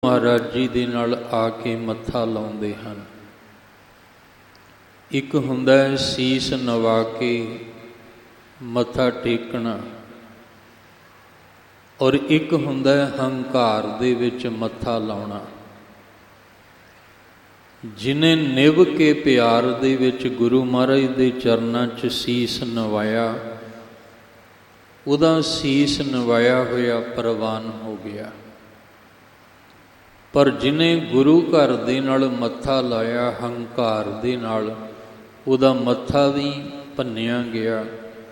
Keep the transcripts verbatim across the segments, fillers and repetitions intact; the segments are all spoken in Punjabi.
ਮਹਾਰਾਜ ਜੀ ਦੇ ਨਾਲ ਆ ਕੇ ਮੱਥਾ ਲਾਉਂਦੇ ਹਨ। ਇੱਕ ਹੁੰਦਾ ਹੈ ਸੀਸ ਨਵਾ ਕੇ ਮੱਥਾ ਟੇਕਣਾ, ਔਰ ਇੱਕ ਹੁੰਦਾ ਹੈ ਹੰਕਾਰ ਦੇ ਵਿੱਚ ਮੱਥਾ ਲਾਉਣਾ। ਜਿਹਨੇ ਨਿਭ ਕੇ ਪਿਆਰ ਦੇ ਵਿੱਚ ਗੁਰੂ ਮਹਾਰਾਜ ਦੇ ਚਰਨਾਂ 'ਚ ਸੀਸ ਨਵਾਇਆ, ਉਹਦਾ ਸੀਸ ਨਵਾਇਆ ਹੋਇਆ ਪ੍ਰਵਾਨ ਹੋ ਗਿਆ। ਪਰ ਜਿਹਨੇ ਗੁਰੂ ਘਰ ਦੇ ਨਾਲ ਮੱਥਾ ਲਾਇਆ ਹੰਕਾਰ ਦੇ ਨਾਲ, ਉਹਦਾ ਮੱਥਾ ਵੀ ਭੰਨਿਆ ਗਿਆ,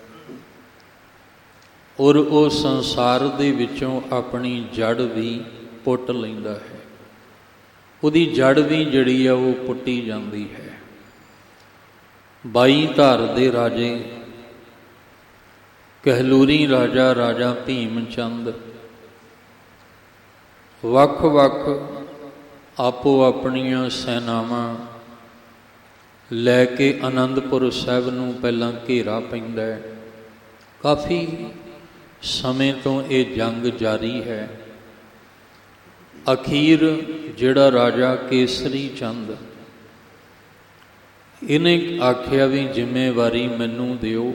ਔਰ ਉਹ ਸੰਸਾਰ ਦੇ ਵਿੱਚੋਂ ਆਪਣੀ ਜੜ ਵੀ ਪੁੱਟ ਲੈਂਦਾ ਹੈ। ਉਹਦੀ ਜੜ ਵੀ ਜਿਹੜੀ ਆ ਉਹ ਪੁੱਟੀ ਜਾਂਦੀ ਹੈ। ਬਾਈ ਧਾਰ ਦੇ ਰਾਜੇ ਕਹਿਲੂਰੀ ਰਾਜਾ ਰਾਜਾ ਭੀਮ ਚੰਦ ਵੱਖ ਵੱਖ ਆਪੋ ਆਪਣੀਆਂ ਸੈਨਾਵਾਂ ਲੈ ਕੇ ਅਨੰਦਪੁਰ ਸਾਹਿਬ ਨੂੰ ਪਹਿਲਾਂ ਘੇਰਾ ਪੈਂਦਾ ਹੈ। ਕਾਫੀ ਸਮੇਂ ਤੋਂ ਇਹ ਜੰਗ ਜਾਰੀ ਹੈ। ਅਖੀਰ ਜਿਹੜਾ ਰਾਜਾ ਕੇਸਰੀ ਚੰਦ, ਇਹਨੇ ਆਖਿਆ ਵੀ ਜ਼ਿੰਮੇਵਾਰੀ ਮੈਨੂੰ ਦਿਓ।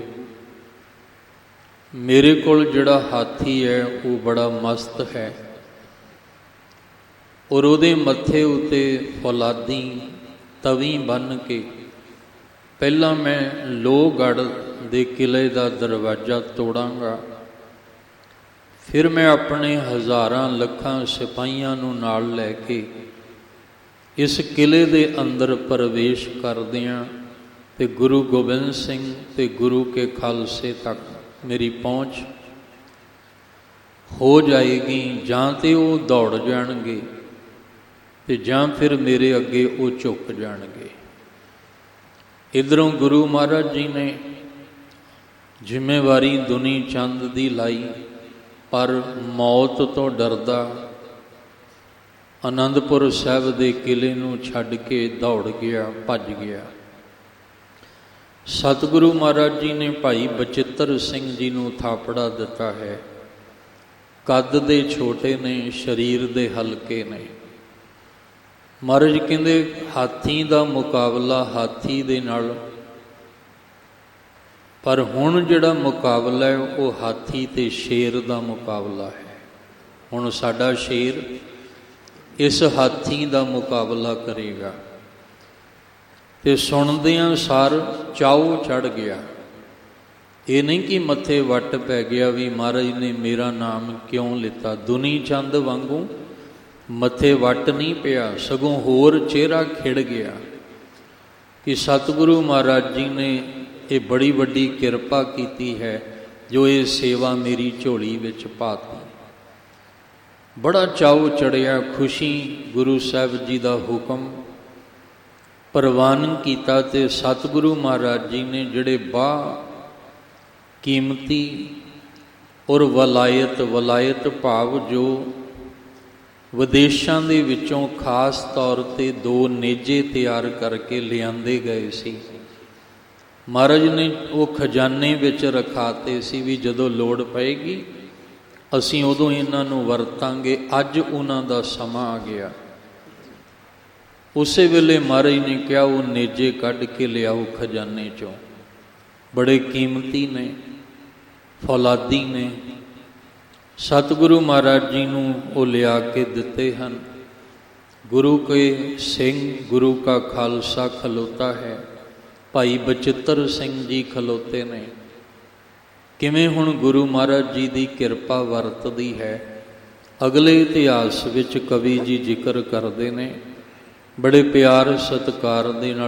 ਮੇਰੇ ਕੋਲ ਜਿਹੜਾ ਹਾਥੀ ਹੈ ਉਹ ਬੜਾ ਮਸਤ ਹੈ, ਔਰ ਉਹਦੇ ਮੱਥੇ ਉੱਤੇ ਫੌਲਾਦੀ ਤਵੀ ਬੰਨ੍ਹ ਕੇ ਪਹਿਲਾਂ ਮੈਂ ਲੋਹਗੜ੍ਹ ਦੇ ਕਿਲ੍ਹੇ ਦਾ ਦਰਵਾਜ਼ਾ ਤੋੜਾਂਗਾ, ਫਿਰ ਮੈਂ ਆਪਣੇ ਹਜ਼ਾਰਾਂ ਲੱਖਾਂ ਸਿਪਾਹੀਆਂ ਨੂੰ ਨਾਲ ਲੈ ਕੇ ਇਸ ਕਿਲ੍ਹੇ ਦੇ ਅੰਦਰ ਪ੍ਰਵੇਸ਼ ਕਰਦਿਆਂ ਅਤੇ ਗੁਰੂ ਗੋਬਿੰਦ ਸਿੰਘ ਅਤੇ ਗੁਰੂ ਕੇ ਖਾਲਸੇ ਤੱਕ ਮੇਰੀ ਪਹੁੰਚ ਹੋ ਜਾਏਗੀ। ਜਾਂ ਤਾਂ ਉਹ ਦੌੜ ਜਾਣਗੇ ਅਤੇ ਜਾਂ ਫਿਰ ਮੇਰੇ ਅੱਗੇ ਉਹ ਝੁਕ ਜਾਣਗੇ। ਇੱਧਰੋਂ ਗੁਰੂ ਮਹਾਰਾਜ ਜੀ ਨੇ ਜ਼ਿੰਮੇਵਾਰੀ ਦੁਨੀ ਚੰਦ ਦੀ ਲਾਈ, ਪਰ ਮੌਤ ਤੋਂ ਡਰਦਾ ਅਨੰਦਪੁਰ ਸਾਹਿਬ ਦੇ ਕਿਲ੍ਹੇ ਨੂੰ ਛੱਡ ਕੇ ਦੌੜ ਗਿਆ, ਭੱਜ ਗਿਆ। ਸਤਿਗੁਰੂ ਮਹਾਰਾਜ ਜੀ ਨੇ ਭਾਈ ਬਚਿੱਤਰ ਸਿੰਘ ਜੀ ਨੂੰ ਥਾਪੜਾ ਦਿੱਤਾ ਹੈ। ਕੱਦ ਦੇ ਛੋਟੇ ਨੇ, ਸਰੀਰ ਦੇ ਹਲਕੇ ਨੇ। ਮਹਾਰਾਜ ਕਹਿੰਦੇ ਹਾਥੀ ਦਾ ਮੁਕਾਬਲਾ ਹਾਥੀ ਦੇ ਨਾਲ, ਪਰ ਹੁਣ ਜਿਹੜਾ ਮੁਕਾਬਲਾ ਹੈ ਉਹ ਹਾਥੀ ਤੇ ਸ਼ੇਰ ਦਾ ਮੁਕਾਬਲਾ ਹੈ। ਹੁਣ ਸਾਡਾ ਸ਼ੇਰ ਇਸ ਹਾਥੀ ਦਾ ਮੁਕਾਬਲਾ ਕਰੇਗਾ। ਤੇ ਸੁਣਦਿਆਂ ਸਾਰ ਚਾਉ ਚੜ੍ਹ ਗਿਆ। ਇਹ ਨਹੀਂ ਕਿ ਮੱਥੇ ਵੱਟ ਪੈ ਗਿਆ ਵੀ ਮਹਾਰਾਜ ਨੇ ਮੇਰਾ ਨਾਮ ਕਿਉਂ ਲਿੱਤਾ। ਦੁਨੀ ਚੰਦ ਵਾਂਗੂ ਮੱਥੇ ਵੱਟ ਨਹੀਂ ਪਿਆ, ਸਗੋਂ ਹੋਰ ਚਿਹਰਾ ਖਿੜ ਗਿਆ ਕਿ ਸਤਿਗੁਰੂ ਮਹਾਰਾਜ ਜੀ ਨੇ ਇਹ ਬੜੀ ਵੱਡੀ ਕਿਰਪਾ ਕੀਤੀ ਹੈ ਜੋ ਇਹ ਸੇਵਾ ਮੇਰੀ ਝੋਲੀ ਵਿੱਚ ਪਾਤੀ। ਬੜਾ ਚਾਉ ਚੜਿਆ, ਖੁਸ਼ੀ ਗੁਰੂ ਸਾਹਿਬ ਜੀ ਦਾ ਹੁਕਮ ਪ੍ਰਵਾਨ ਕੀਤਾ। ਤੇ ਸਤਿਗੁਰੂ ਮਹਾਰਾਜ ਜੀ ਨੇ ਜਿਹੜੇ ਬਾ ਕੀਮਤੀ ਔਰ ਵਲਾਇਤ ਵਲਾਇਤ ਭਾਵ ਜੋ ਵਿਦੇਸ਼ਾਂ ਦੇ ਵਿੱਚੋਂ ਖਾਸ ਤੌਰ 'ਤੇ ਦੋ ਨੇਜੇ ਤਿਆਰ ਕਰਕੇ ਲਿਆਂਦੇ ਗਏ ਸੀ, ਮਹਾਰਾਜ ਨੇ ਉਹ ਖਜ਼ਾਨੇ ਵਿੱਚ ਰਖਾਤੇ ਸੀ ਵੀ ਜਦੋਂ ਲੋੜ ਪਏਗੀ ਅਸੀਂ ਉਦੋਂ ਇਹਨਾਂ ਨੂੰ ਵਰਤਾਂਗੇ। ਅੱਜ ਉਹਨਾਂ ਦਾ ਸਮਾਂ ਆ ਗਿਆ। ਉਸੇ ਵੇਲੇ ਮਹਾਰਾਜ ਨੇ ਕਿਹਾ ਉਹ ਨੇਜੇ ਕੱਢ ਕੇ ਲਿਆਓ ਖਜ਼ਾਨੇ 'ਚੋਂ, ਬੜੇ ਕੀਮਤੀ ਨੇ, ਫੌਲਾਦੀ ਨੇ। ਸਤਿਗੁਰੂ ਮਹਾਰਾਜ ਜੀ ਨੂੰ ਉਹ ਲਿਆ ਕੇ ਦਿੱਤੇ ਹਨ। ਗੁਰੂ ਕੇ ਸਿੰਘ ਗੁਰੂ ਕਾ ਖਾਲਸਾ ਖਲੋਤਾ ਹੈ, ਭਾਈ ਬਚਿੱਤਰ ਸਿੰਘ ਜੀ ਖਲੋਤੇ ਨੇ। ਕਿਵੇਂ ਹੁਣ ਗੁਰੂ ਮਹਾਰਾਜ ਜੀ ਦੀ ਕਿਰਪਾ ਵਰਤਦੀ ਹੈ, ਅਗਲੇ ਇਤਿਹਾਸ ਵਿੱਚ ਕਵੀ ਜੀ ਜ਼ਿਕਰ ਕਰਦੇ ਨੇ। ਬੜੇ ਪਿਆਰ ਸਤਿਕਾਰ ਦੇ ਨਾਲ